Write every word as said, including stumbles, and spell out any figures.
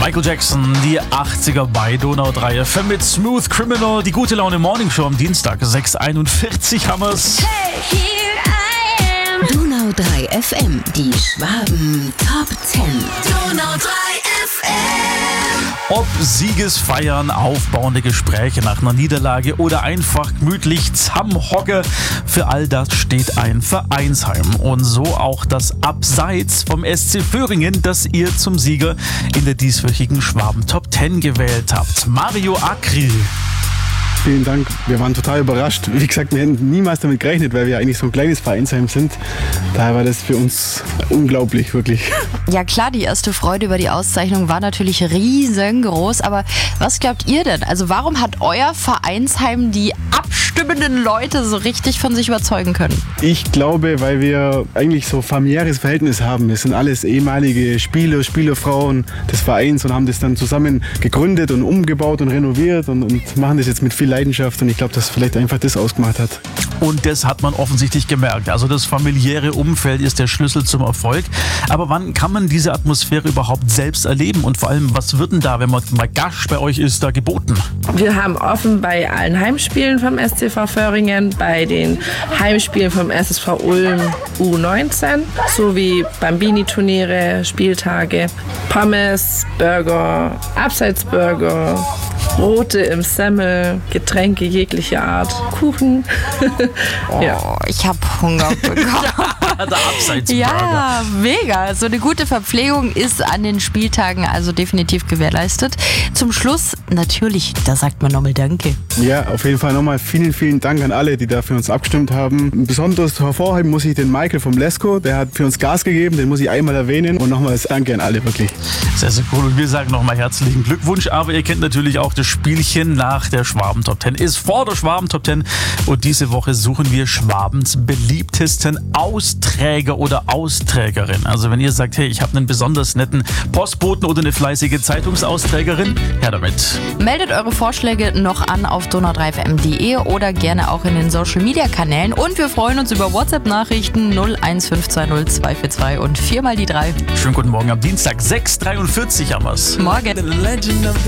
Michael Jackson, die achtziger bei Donau drei F M mit Smooth Criminal, die gute Laune Morning Show am Dienstag, sechs Uhr einundvierzig haben wir's. Hey, here I am. Donau drei F M, die Schwaben Top zehn. Donau drei F M. Ob Siegesfeiern, aufbauende Gespräche nach einer Niederlage oder einfach gemütlich zusammenhocke, für all das steht ein Vereinsheim. Und so auch das Abseits vom S C Vöhringen, das ihr zum Sieger in der dieswöchigen Schwaben Top zehn gewählt habt. Mario Akri. Vielen Dank. Wir waren total überrascht. Wie gesagt, wir hätten niemals damit gerechnet, weil wir eigentlich so ein kleines Vereinsheim sind. Daher war das für uns unglaublich, wirklich. Ja klar, die erste Freude über die Auszeichnung war natürlich riesengroß. Aber was glaubt ihr denn? Also warum hat euer Vereinsheim die abstimmenden Leute so richtig von sich überzeugen können? Ich glaube, weil wir eigentlich so familiäres Verhältnis haben. Wir sind alles ehemalige Spieler, Spielerfrauen des Vereins und haben das dann zusammen gegründet und umgebaut und renoviert und, und machen das jetzt mit viel Leidenschaft. Und ich glaube, dass vielleicht einfach das ausgemacht hat. Und das hat man offensichtlich gemerkt. Also das familiäre Umfeld ist der Schlüssel zum Erfolg. Aber wann kann man diese Atmosphäre überhaupt selbst erleben? Und vor allem, was wird denn da, wenn man mal Gast bei euch ist, da geboten? Wir haben offen bei allen Heimspielen vom S C V Vöhringen, bei den Heimspielen vom S S V Ulm U neunzehn, sowie Bambini-Turniere, Spieltage, Pommes, Burger, Abseitsburger, Brote im Semmel, Getränke jeglicher Art, Kuchen. Oh, ja. Ich hab Hunger bekommen. Der Abseitsburger. Ja, mega. So eine gute Verpflegung ist an den Spieltagen also definitiv gewährleistet. Zum Schluss natürlich, da sagt man nochmal Danke. Ja, auf jeden Fall nochmal vielen, vielen Dank an alle, die da für uns abgestimmt haben. Besonders hervorheben muss ich den Michael vom Lesko, der hat für uns Gas gegeben, den muss ich einmal erwähnen. Und nochmals Danke an alle, wirklich. Sehr, sehr cool. Und wir sagen nochmal herzlichen Glückwunsch. Aber ihr kennt natürlich auch das Spielchen nach der Schwaben Top zehn. Ist vor der Schwaben Top zehn. Und diese Woche suchen wir Schwabens beliebtesten Austräger oder Austrägerin. Also wenn ihr sagt, hey, ich habe einen besonders netten Postboten oder eine fleißige Zeitungsausträgerin, her damit. Meldet eure Vorschläge noch an auf donau drei f m punkt de oder gerne auch in den Social Media Kanälen. Und wir freuen uns über WhatsApp-Nachrichten null eins fünf zwei null zwei vier zwei und vier mal die drei. Schönen guten Morgen am Dienstag, sechs Uhr dreiundvierzig haben wir's. Morgen.